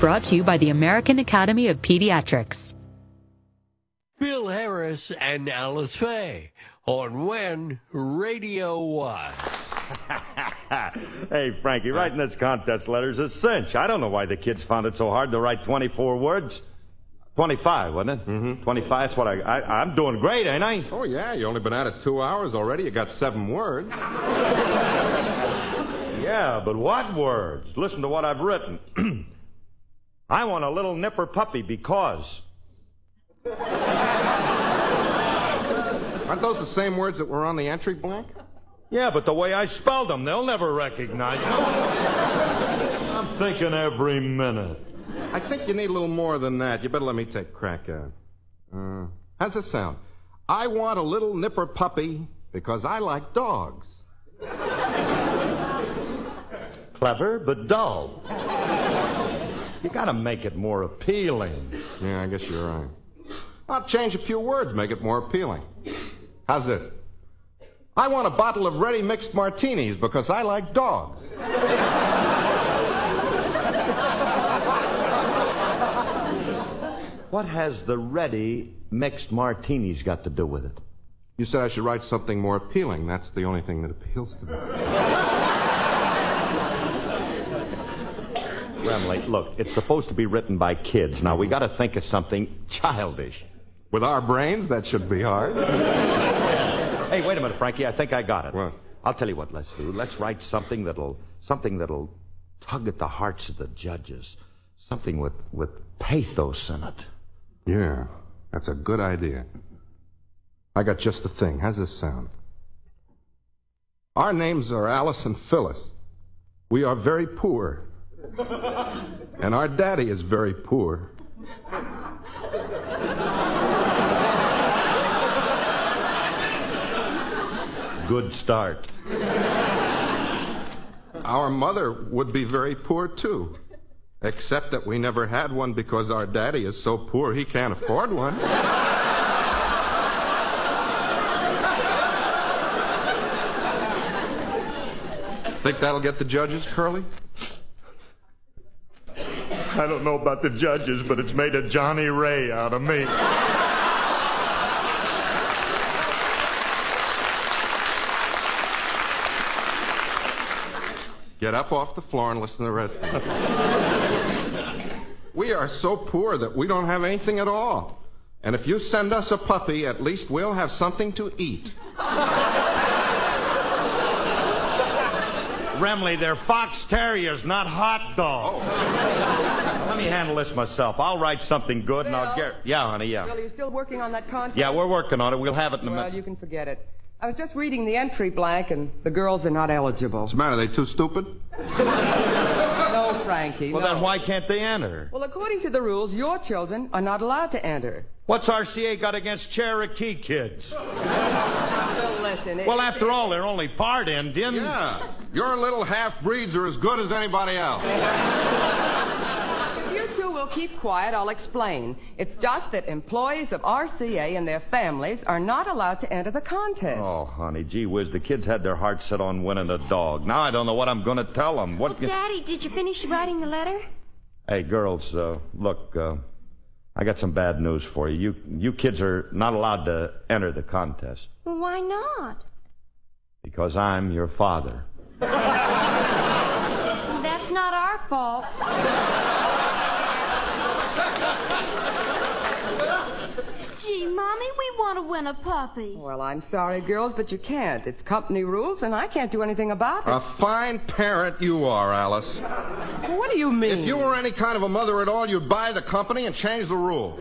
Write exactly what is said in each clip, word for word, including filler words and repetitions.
Brought to you by the American Academy of Pediatrics. Bill Harris and Alice Faye on When Radio Was. Hey, Frankie, writing this contest letter is a cinch. I don't know why the kids found it so hard to write twenty-four words. twenty-five, wasn't it? Mm-hmm. twenty-five, that's what I, I... I'm doing great, ain't I? Oh, yeah, you only been at it two hours already. You got seven words. Yeah, but what words? Listen to what I've written. I want a little nipper puppy because... Aren't those the same words that were on the entry blank? Yeah, but the way I spelled them, they'll never recognize them. I'm thinking every minute. I think you need a little more than that. You better let me take a crack at it. Uh, how's this sound? I want a little nipper puppy because I like dogs. Clever, but dull. You gotta make it more appealing. Yeah, I guess you're right. I'll change a few words, make it more appealing. How's this? I want a bottle of ready mixed martinis because I like dogs. What has the ready mixed martinis got to do with it? You said I should write something more appealing. That's the only thing that appeals to me. Remley, look, it's supposed to be written by kids. Now, we got to think of something childish. With our brains, that should be hard. Hey, wait a minute, Frankie. I think I got it. What? I'll tell you what let's do. Let's write something that'll something that'll tug at the hearts of the judges. Something with, with pathos in it. Yeah, that's a good idea. I got just the thing. How's this sound? Our names are Alice and Phyllis. We are very poor. And our daddy is very poor. Good start. Our mother would be very poor, too. Except that we never had one because our daddy is so poor he can't afford one. Think that'll get the judges, Curly? I don't know about the judges, but it's made a Johnny Ray out of me. Get up off the floor and listen to the rest of it. We are so poor that we don't have anything at all. And if you send us a puppy, at least we'll have something to eat. Remley, they're fox terriers, not hot dogs. Oh. Let me handle this myself. I'll write something good and I'll get... Yeah, honey, yeah. Bill, are you still working on that contract? Yeah, we're working on it. We'll have it in a minute. Well, you can forget it. I was just reading the entry blank, and the girls are not eligible. What's the matter? Are they too stupid? No, Frankie, Well, no. then why can't they enter? Well, according to the rules, your children are not allowed to enter. What's R C A got against Cherokee kids? Well, listen, it, Well, after all, they're only part Indian. Yeah. Your little half-breeds are as good as anybody else. If you two will keep quiet, I'll explain. It's just that employees of R C A and their families are not allowed to enter the contest. Oh, honey, gee whiz, the kids had their hearts set on winning a dog. Now I don't know what I'm going to tell them. What? Well, Daddy, did you finish writing the letter? Hey, girls, uh, look, uh, I got some bad news for you. You you kids are not allowed to enter the contest. Well, why not? Because I'm your father. That's not our fault. Gee, Mommy, we want to win a puppy. Well, I'm sorry, girls, but you can't. It's company rules, and I can't do anything about it. A fine parent you are, Alice. Well, what do you mean? If you were any kind of a mother at all, you'd buy the company and change the rule.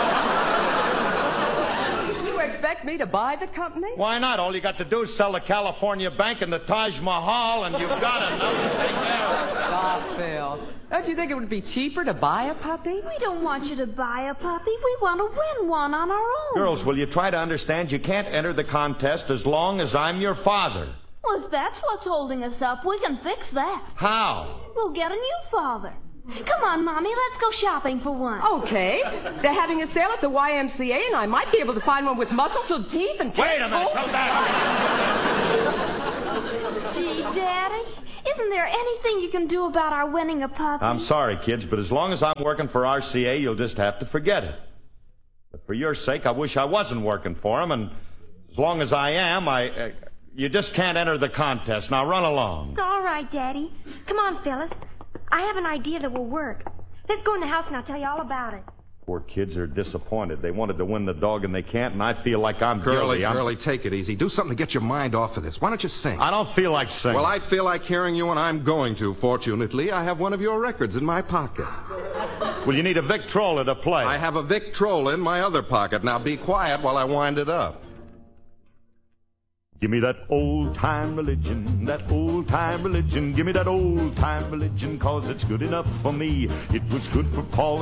You expect me to buy the company? Why not? All you got to do is sell the California Bank and the Taj Mahal, and you've got enough to take care of it. Stop, Phil. Don't you think it would be cheaper to buy a puppy? We don't want you to buy a puppy. We want to win one on our own. Girls, will you try to understand you can't enter the contest as long as I'm your father? Well, if that's what's holding us up, we can fix that. How? We'll get a new father. Come on, Mommy, let's go shopping for one. Okay. They're having a sale at the Y M C A, and I might be able to find one with muscles and teeth and Wait a minute, come back. Gee, Daddy, isn't there anything you can do about our winning a puppy? I'm sorry, kids, but as long as I'm working for R C A, you'll just have to forget it. But for your sake, I wish I wasn't working for him, and as long as I am, I... Uh, you just can't enter the contest. Now run along. All right, Daddy. Come on, Phyllis. I have an idea that will work. Let's go in the house and I'll tell you all about it. Poor kids are disappointed. They wanted to win the dog and they can't, and I feel like I'm Curly, guilty. I'm... Curly, take it easy. Do something to get your mind off of this. Why don't you sing? I don't feel like singing. Well, I feel like hearing you, and I'm going to. Fortunately, I have one of your records in my pocket. Well, you need a Victrola to play. I have a Victrola in my other pocket. Now be quiet while I wind it up. Give me that old-time religion, that old-time religion. Give me that old-time religion, 'cause it's good enough for me. It was good for Paul